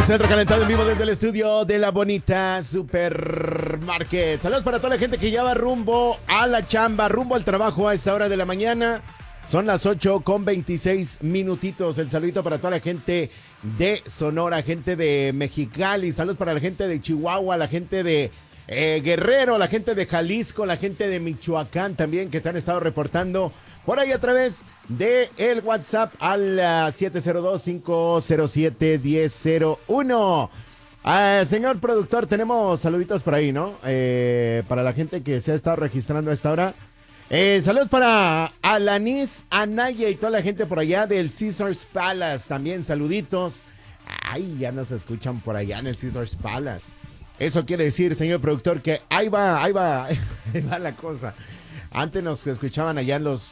el recalentado en vivo desde el estudio de la bonita Supermarket. Saludos para toda la gente que ya va rumbo a la chamba, rumbo al trabajo a esta hora de la mañana. Son las 8:26. El saludito para toda la gente de Sonora, gente de Mexicali. Saludos para la gente de Chihuahua, la gente de Guerrero, la gente de Jalisco, la gente de Michoacán también que se han estado reportando por ahí a través de el WhatsApp al 702-507-1001. Señor productor, tenemos saluditos por ahí, ¿no? Para la gente que se ha estado registrando a esta hora. Saludos para Alanis, Anaya y toda la gente por allá del Caesars Palace. También saluditos. Ay, ya nos escuchan por allá en el Caesars Palace. Eso quiere decir, señor productor, que ahí va la cosa. Antes nos escuchaban allá en los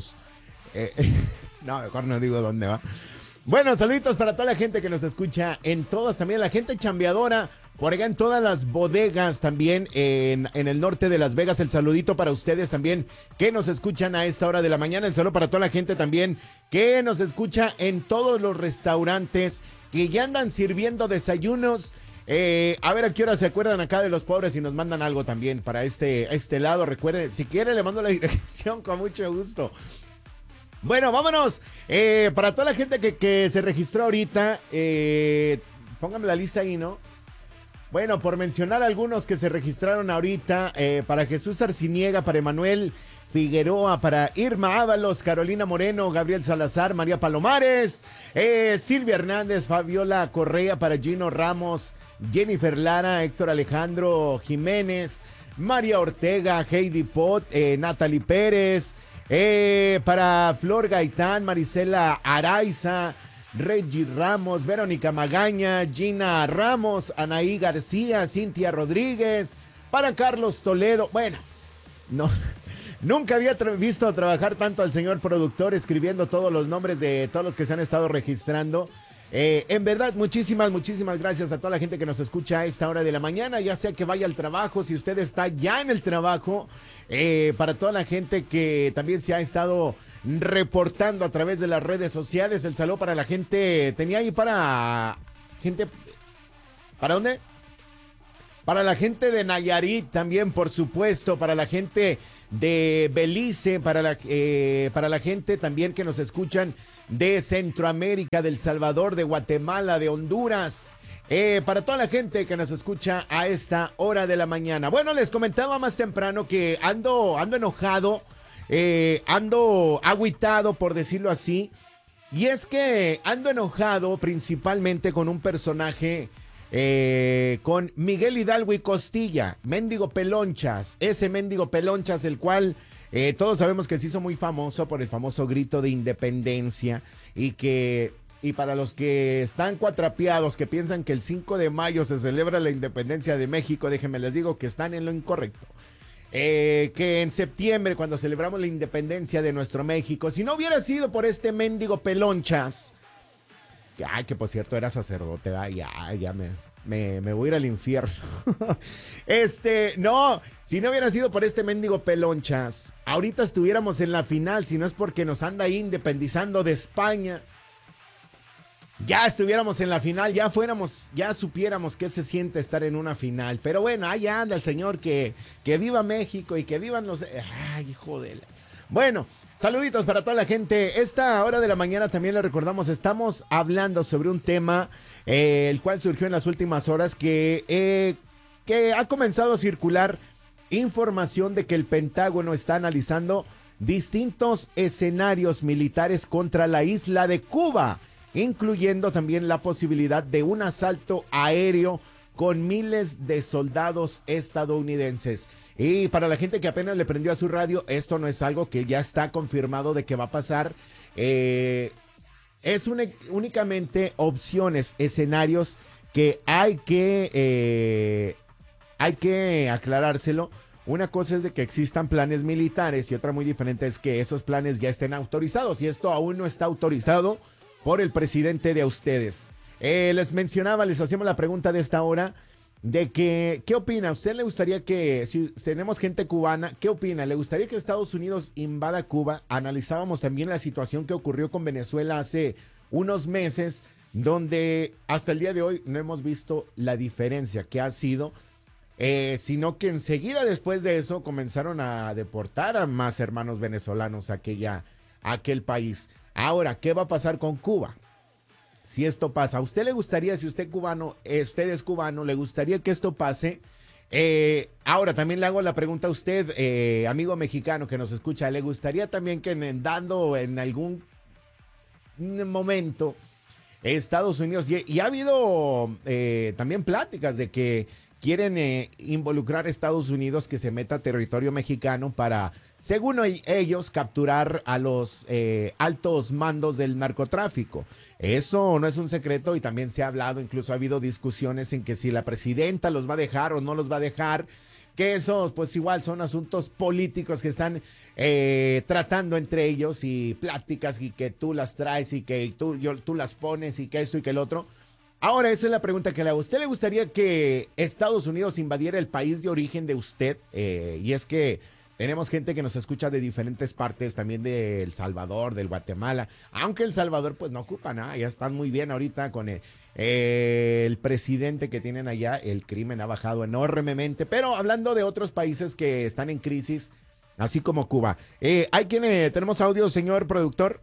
no, mejor no digo dónde va. Bueno, saluditos para toda la gente que nos escucha en todas, también la gente chambeadora, por allá en todas las bodegas también en el norte de Las Vegas. El saludito para ustedes también que nos escuchan a esta hora de la mañana. El saludo para toda la gente también que nos escucha en todos los restaurantes que ya andan sirviendo desayunos. A ver a qué hora se acuerdan acá de los pobres y nos mandan algo también para este lado. Recuerden, si quiere le mando la dirección con mucho gusto. Bueno, vámonos. Para toda la gente que se registró ahorita, pónganme la lista ahí, ¿no? Bueno, por mencionar algunos que se registraron ahorita, para Jesús Arciniega, para Emanuel Figueroa, para Irma Ábalos, Carolina Moreno, Gabriel Salazar, María Palomares, Silvia Hernández, Fabiola Correa, para Gino Ramos, Jennifer Lara, Héctor Alejandro Jiménez, María Ortega, Heidi Pot, Natalie Pérez, para Flor Gaitán, Marisela Araiza, Reggie Ramos, Verónica Magaña, Gina Ramos, Anaí García, Cintia Rodríguez, para Carlos Toledo. Bueno, no, nunca había visto trabajar tanto al señor productor escribiendo todos los nombres de todos los que se han estado registrando. En verdad, muchísimas gracias a toda la gente que nos escucha a esta hora de la mañana, ya sea que vaya al trabajo, si usted está ya en el trabajo, para toda la gente que también se ha estado reportando a través de las redes sociales. El saludo para la gente, tenía ahí para gente, ¿para dónde? Para la gente de Nayarit también, por supuesto, para la gente de Belice, para la gente también que nos escuchan de Centroamérica, de El Salvador, de Guatemala, de Honduras, para toda la gente que nos escucha a esta hora de la mañana. Bueno, les comentaba más temprano que ando enojado, ando agüitado, por decirlo así, y es que ando enojado principalmente con un personaje, con Miguel Hidalgo y Costilla, Mendigo Pelonchas, ese Mendigo Pelonchas, el cual todos sabemos que se hizo muy famoso por el famoso grito de independencia y para los que están cuatrapeados, que piensan que el 5 de mayo se celebra la independencia de México, déjenme les digo que están en lo incorrecto. Que en septiembre, cuando celebramos la independencia de nuestro México, si no hubiera sido por este Mendigo Pelonchas, que por cierto era sacerdote, ya me voy a ir al infierno. No, si no hubiera sido por este Mendigo Pelonchas, ahorita estuviéramos en la final, si no es porque nos anda ahí independizando de España. Ya estuviéramos en la final, ya supiéramos qué se siente estar en una final. Pero bueno, ahí anda el señor, que viva México y que vivan los... Ay, hijo de la... Bueno, saluditos para toda la gente. Esta hora de la mañana también le recordamos, estamos hablando sobre un tema, el cual surgió en las últimas horas, que ha comenzado a circular información de que el Pentágono está analizando distintos escenarios militares contra la isla de Cuba, incluyendo también la posibilidad de un asalto aéreo con miles de soldados estadounidenses. Y para la gente que apenas le prendió a su radio, esto no es algo que ya está confirmado de que va a pasar. Es únicamente opciones, escenarios que hay que aclarárselo. Una cosa es de que existan planes militares y otra muy diferente es que esos planes ya estén autorizados, y esto aún no está autorizado por el presidente de ustedes. Les mencionaba, les hacíamos la pregunta de esta hora de que, ¿qué opina? ¿A usted le gustaría que, si tenemos gente cubana, qué opina? ¿Le gustaría que Estados Unidos invada Cuba? Analizábamos también la situación que ocurrió con Venezuela hace unos meses, donde hasta el día de hoy no hemos visto la diferencia que ha sido, sino que enseguida después de eso comenzaron a deportar a más hermanos venezolanos a aquel país. Ahora, ¿qué va a pasar con Cuba? Si esto pasa, ¿a usted le gustaría, si usted es cubano, le gustaría que esto pase? Ahora también le hago la pregunta a usted, amigo mexicano que nos escucha, ¿le gustaría también que dando en algún momento Estados Unidos, y ha habido también pláticas de que quieren involucrar a Estados Unidos que se meta a territorio mexicano para, según ellos, capturar a los altos mandos del narcotráfico? Eso no es un secreto y también se ha hablado, incluso ha habido discusiones en que si la presidenta los va a dejar o no los va a dejar, que esos pues igual son asuntos políticos que están tratando entre ellos y pláticas y que tú las traes y que tú las pones y que esto y que el otro. Ahora, esa es la pregunta que le hago. ¿A usted le gustaría que Estados Unidos invadiera el país de origen de usted? Y es que tenemos gente que nos escucha de diferentes partes, también de El Salvador, del Guatemala, aunque El Salvador pues no ocupa nada, ya están muy bien ahorita con el presidente que tienen allá, el crimen ha bajado enormemente, pero hablando de otros países que están en crisis, así como Cuba. ¿Tenemos audio, señor productor?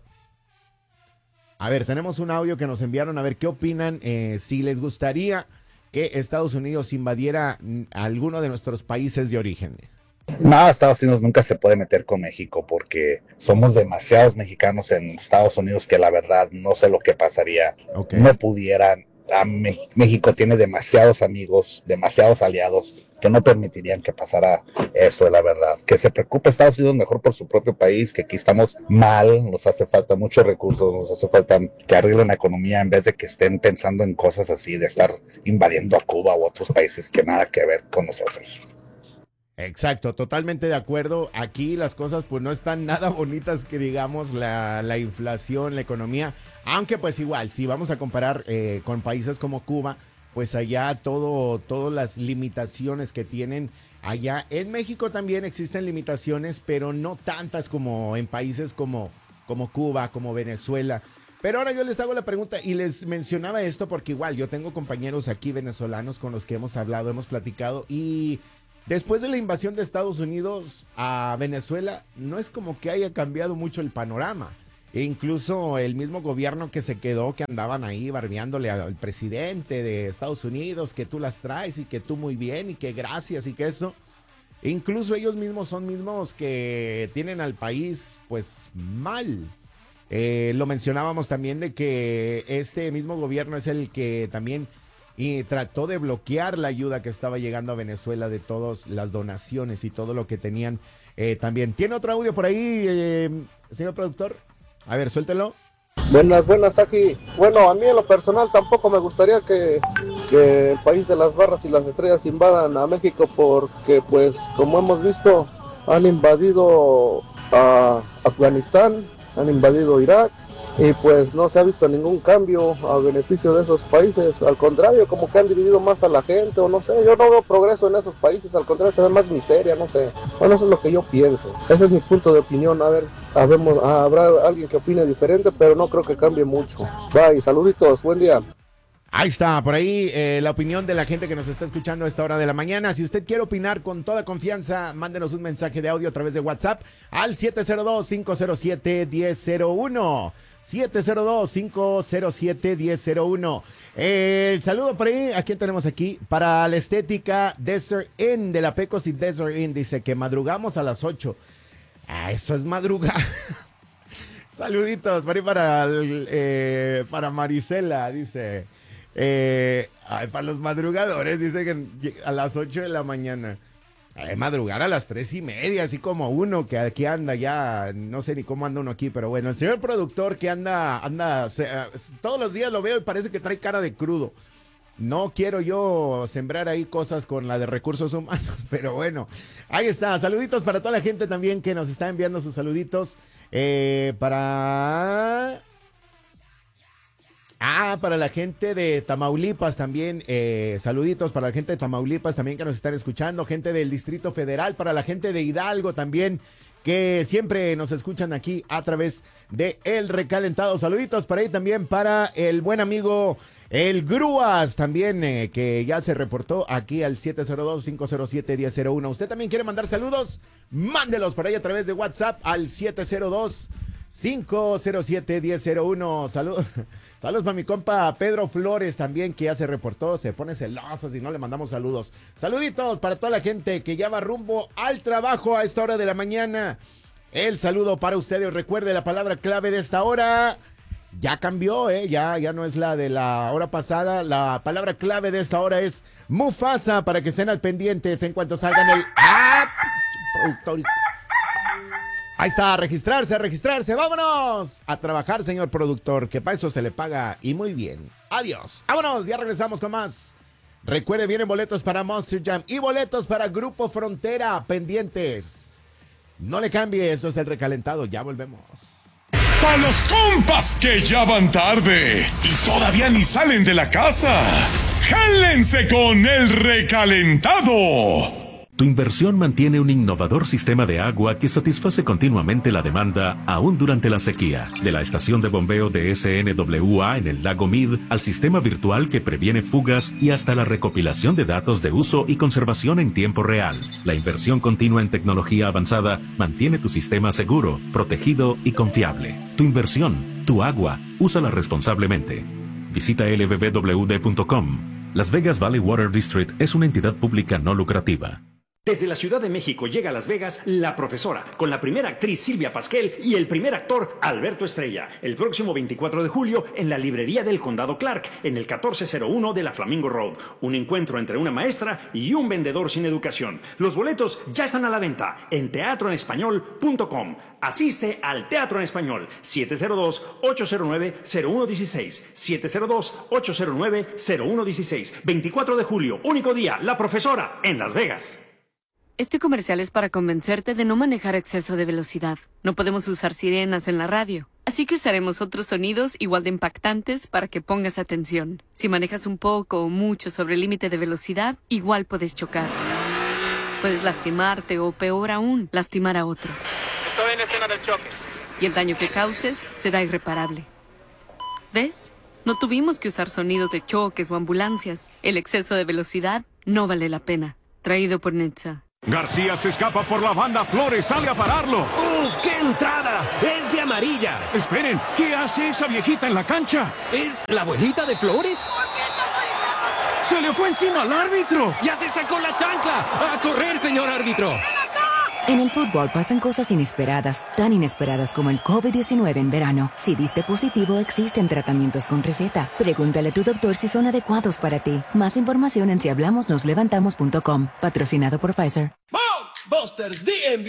A ver, tenemos un audio que nos enviaron, a ver qué opinan, si les gustaría que Estados Unidos invadiera alguno de nuestros países de origen. No, Estados Unidos nunca se puede meter con México porque somos demasiados mexicanos en Estados Unidos que la verdad no sé lo que pasaría. Okay. No pudieran. México tiene demasiados amigos, demasiados aliados que no permitirían que pasara eso, la verdad. Que se preocupe Estados Unidos mejor por su propio país, que aquí estamos mal, nos hace falta muchos recursos, nos hace falta que arreglen la economía en vez de que estén pensando en cosas así, de estar invadiendo a Cuba u otros países que nada que ver con nosotros. Exacto, totalmente de acuerdo. Aquí las cosas pues no están nada bonitas que digamos, la inflación, la economía, aunque pues igual, si vamos a comparar con países como Cuba, pues allá todas las limitaciones que tienen allá. En México también existen limitaciones, pero no tantas como en países como Cuba, como Venezuela. Pero ahora yo les hago la pregunta y les mencionaba esto porque igual yo tengo compañeros aquí venezolanos con los que hemos hablado, hemos platicado y después de la invasión de Estados Unidos a Venezuela, no es como que haya cambiado mucho el panorama. E incluso el mismo gobierno que se quedó, que andaban ahí barbeándole al presidente de Estados Unidos, que tú las traes y que tú muy bien y que gracias y que esto. E incluso ellos mismos son mismos que tienen al país pues mal. Lo mencionábamos también de que este mismo gobierno es el que también y trató de bloquear la ayuda que estaba llegando a Venezuela de todas las donaciones y todo lo que tenían también. ¿Tiene otro audio por ahí, señor productor? A ver, suéltelo. Buenas, aquí. Bueno, a mí en lo personal tampoco me gustaría que el país de las barras y las estrellas invadan a México porque, pues, como hemos visto, han invadido a Afganistán, han invadido Irak, y pues no se ha visto ningún cambio a beneficio de esos países. Al contrario, como que han dividido más a la gente, o no sé, yo no veo progreso en esos países, al contrario se ve más miseria, no sé. Bueno, eso es lo que yo pienso, ese es mi punto de opinión. A ver, habrá alguien que opine diferente, pero no creo que cambie mucho. Bye, saluditos, buen día. Ahí está, por ahí la opinión de la gente que nos está escuchando a esta hora de la mañana. Si usted quiere opinar con toda confianza, mándenos un mensaje de audio a través de WhatsApp al 702-507-1001. 702-507-1001. El saludo por ahí, ¿a quién tenemos aquí? Para la estética Desert Inn de la Pecos y Desert Inn, dice que madrugamos a las 8. Esto es madrugar. Saluditos por ahí para Marisela, dice. Para los madrugadores, dice que a las 8 de la mañana. Madrugar a las 3:30, así como uno que aquí anda ya, no sé ni cómo anda uno aquí, pero bueno, el señor productor que anda todos los días lo veo y parece que trae cara de crudo. No quiero yo sembrar ahí cosas con la de recursos humanos, pero bueno, ahí está. Saluditos para toda la gente también que nos está enviando sus saluditos. Para la gente de Tamaulipas también, saluditos para la gente de Tamaulipas también que nos están escuchando, gente del Distrito Federal, para la gente de Hidalgo también que siempre nos escuchan aquí a través de El Recalentado. Saluditos para ahí también para el buen amigo el Grúas, también que ya se reportó aquí al 702-507-1001. ¿Usted también quiere mandar saludos? Mándelos por ahí a través de WhatsApp al 702-507-1001. Saludos para mi compa Pedro Flores también, que ya se reportó, se pone celoso si no le mandamos saludos. Saluditos para toda la gente que ya va rumbo al trabajo a esta hora de la mañana. El saludo para ustedes. Recuerde la palabra clave de esta hora. Ya cambió, ya no es la de la hora pasada. La palabra clave de esta hora es Mufasa, para que estén al pendientes en cuanto salgan el... Ahí está, a registrarse. ¡Vámonos! A trabajar, señor productor, que para eso se le paga y muy bien. Adiós. ¡Vámonos! Ya regresamos con más. Recuerde, vienen boletos para Monster Jam y boletos para Grupo Frontera pendientes. No le cambie, esto es El Recalentado. Ya volvemos. ¡Para los compas que ya van tarde y todavía ni salen de la casa! ¡Jálense con El Recalentado! Tu inversión mantiene un innovador sistema de agua que satisface continuamente la demanda, aún durante la sequía. De la estación de bombeo de SNWA en el lago Mead al sistema virtual que previene fugas y hasta la recopilación de datos de uso y conservación en tiempo real. La inversión continua en tecnología avanzada mantiene tu sistema seguro, protegido y confiable. Tu inversión, tu agua, úsala responsablemente. Visita lbbwd.com. Las Vegas Valley Water District es una entidad pública no lucrativa. Desde la Ciudad de México llega a Las Vegas La Profesora, con la primera actriz Silvia Pasquel y el primer actor Alberto Estrella, el próximo 24 de julio en la librería del Condado Clark, en el 1401 de la Flamingo Road. Un encuentro entre una maestra y un vendedor sin educación. Los boletos ya están a la venta en teatroenespañol.com. Asiste al Teatro en Español, 702-809-0116, 702-809-0116. 24 de julio, único día, La Profesora, en Las Vegas. Este comercial es para convencerte de no manejar a exceso de velocidad. No podemos usar sirenas en la radio, así que usaremos otros sonidos igual de impactantes para que pongas atención. Si manejas un poco o mucho sobre el límite de velocidad, igual puedes chocar. Puedes lastimarte o, peor aún, lastimar a otros. Estoy en escena del choque. Y el daño que causes será irreparable. ¿Ves? No tuvimos que usar sonidos de choques o ambulancias. El exceso de velocidad no vale la pena. Traído por Netza. García se escapa por la banda, Flores sale a pararlo. ¡Uf, qué entrada! ¡Es de amarilla! Esperen, ¿qué hace esa viejita en la cancha? ¿Es la abuelita de Flores? ¿Por qué está molestando? ¡Se le fue encima al árbitro! ¡Ya se sacó la chancla! ¡A correr, señor árbitro! ¡Ven acá! En el fútbol pasan cosas inesperadas, tan inesperadas como el COVID-19 en verano. Si diste positivo, existen tratamientos con receta. Pregúntale a tu doctor si son adecuados para ti. Más información en sihablamosnoslevantamos.com. Patrocinado por Pfizer. Busters DMV